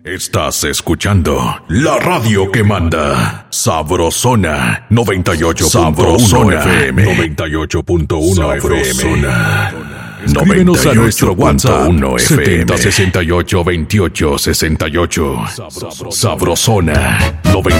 Estás escuchando la radio que manda. Sabrosona 98. Sabrosona FM 98.1 FM. Escríbenos a nuestro WhatsApp 7068 28 68. Sabrosona 98.